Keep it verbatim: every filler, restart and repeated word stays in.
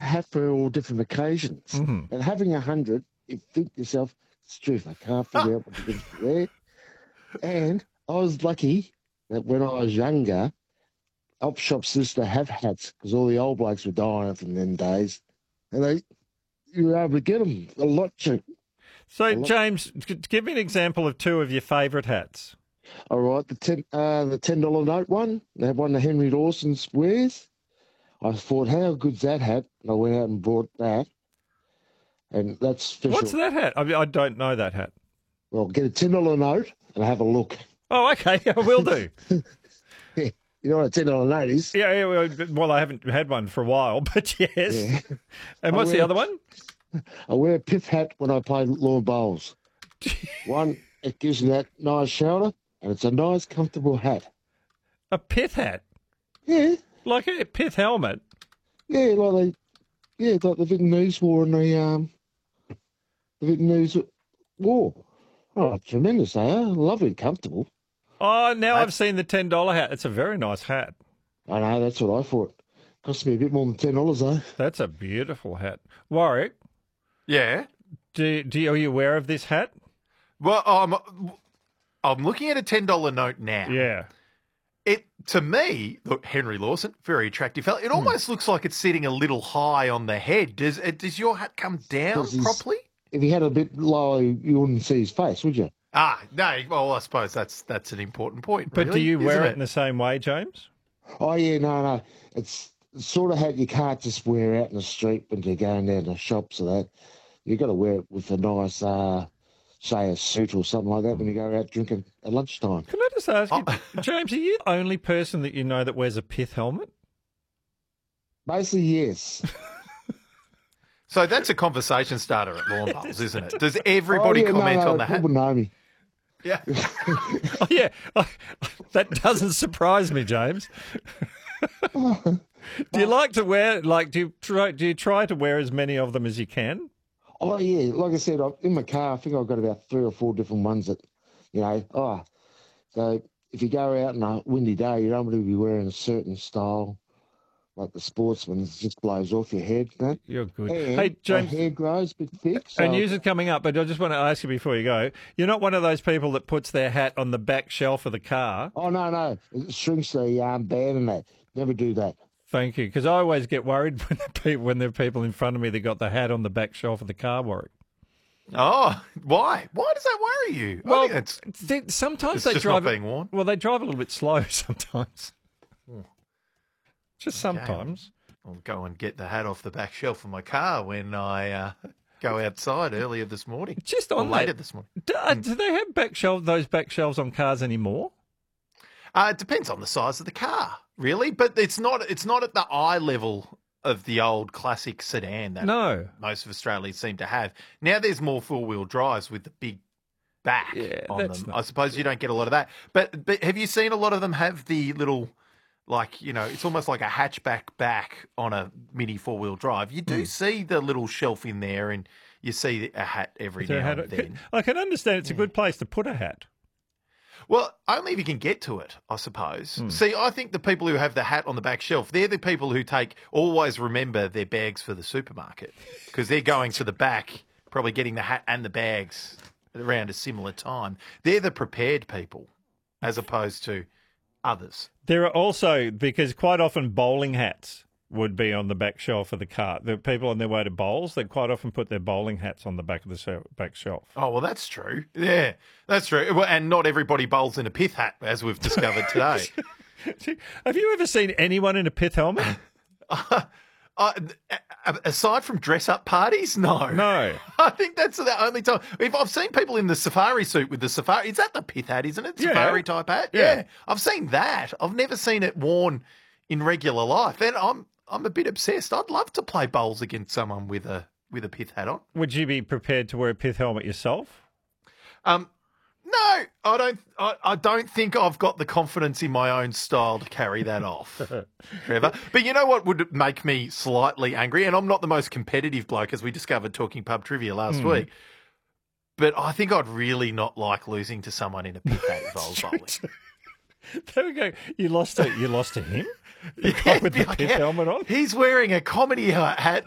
hat for all different occasions. Mm-hmm. And having a hundred, you think to yourself, it's truth, I can't figure out what to do there. And I was lucky that when I was younger, op shops used to have hats because all the old blokes were dying from them days. And they, you were able to get them a lot cheap. So, lot James, give me an example of two of your favourite hats. All right, the ten, uh, the ten dollar note one, they have one that Henry Lawson's wears. I thought, how good's that hat? And I went out and bought that. And that's special. What's that hat? I, mean, I don't know that hat. Well, get a ten dollar note and have a look. Oh, okay, I will do. Yeah. You know what a ten dollar note is? Yeah, yeah, well, well, I haven't had one for a while, but yes. Yeah. And what's the other one? I wear a pith hat when I play lawn bowls. One, it gives me that nice shoulder, and it's a nice, comfortable hat. A pith hat? Yeah. Like a pith helmet? Yeah, like they, yeah, like the Vietnamese wore in the, um, the Vietnamese war. Oh, tremendous, they are. Lovely, comfortable. Oh, now That's... I've seen the ten dollar hat. It's a very nice hat. I know, that's what I thought. Cost me a bit more than ten dollars, though. That's a beautiful hat. Warwick? Yeah? Do, do you, are you aware of this hat? Well, I'm, I'm looking at a ten dollar note now. Yeah. It, to me, look, Henry Lawson, very attractive fella. It almost hmm. looks like it's sitting a little high on the head. Does does your hat come down properly? If he had a bit lower, you wouldn't see his face, would you? Ah, no. Well, I suppose that's that's an important point. But really, do you wear it? it in the same way, James? Oh, yeah, no, no. It's the sort of hat you can't just wear out in the street when you're going down to shops or that. You've got to wear it with a nice, uh, say, a suit or something like that when you go out drinking at lunchtime. Can I just ask you, oh. James, are you the only person that you know that wears a pith helmet? Basically, yes. So that's a conversation starter at lawn bowls, isn't it? Does everybody oh, yeah, comment no, no, on the hat? People know me. Yeah. oh, yeah. That doesn't surprise me, James. do you like to wear, like, do you try, do you try to wear as many of them as you can? Oh, yeah. Like I said, in my car, I think I've got about three or four different ones that, you know, oh, so if you go out on a windy day, you don't want to be wearing a certain style, like the sportsman, it just blows off your head. You know? You're good. And hey, James. my hair grows a bit thick. So... And news is coming up, but I just want to ask you before you go, you're not one of those people that puts their hat on the back shelf of the car? Oh, no, no. It shrinks the um, band and that. Never do that. Thank you, because I always get worried when, the people, when there are people in front of me that got the hat on the back shelf of the car, Warwick. Oh, why? Why does that worry you? Well, I think it's, they, sometimes it's they just drive not being worn. Well, they drive a little bit slow sometimes. Oh. Just Okay. sometimes. I'll go and get the hat off the back shelf of my car when I uh, go outside earlier this morning. Just on or later that, this morning. Do, uh, do they have back shelf, those back shelves on cars anymore? Uh, it depends on the size of the car, really, but it's not. It's not at the eye level of the old classic sedan that No. most of Australians seem to have. Now there's more four-wheel drives with the big back Yeah, on that's them. not- I suppose you don't get a lot of that. But but have you seen a lot of them have the little, like, you know, it's almost like a hatchback back on a mini four-wheel drive. You do Mm. see the little shelf in there, and you see a hat every Is there a now hat- and then. I can understand it's a good place to put a hat. Well, only if you can get to it, I suppose. Hmm. See, I think the people who have the hat on the back shelf, they're the people who take, always remember their bags for the supermarket because they're going to the back, probably getting the hat and the bags around a similar time. They're the prepared people as opposed to others. There are also, because quite often bowling hats would be on the back shelf of the car. The people on their way to bowls, they quite often put their bowling hats on the back of the shel- back shelf. Oh, well, that's true. Yeah, that's true. Well, and not everybody bowls in a pith hat, as we've discovered today. Have you ever seen anyone in a pith helmet? uh, uh, aside from dress-up parties, no. No. I think that's the only time. If I've seen people in the safari suit with the safari, is that the pith hat, isn't it? Yeah. Safari type hat? Yeah. Yeah. I've seen that. I've never seen it worn in regular life. And I'm I'm a bit obsessed. I'd love to play bowls against someone with a with a pith hat on. Would you be prepared to wear a pith helmet yourself? Um, no, I don't. I, I don't think I've got the confidence in my own style to carry that off, Trevor. But you know what would make me slightly angry, and I'm not the most competitive bloke, as we discovered talking pub trivia last Mm. week. But I think I'd really not like losing to someone in a pith hat if I was bowling. There we go. You lost to you lost to him. The Yeah, guy with be the like, pith yeah, helmet on. He's wearing a comedy hat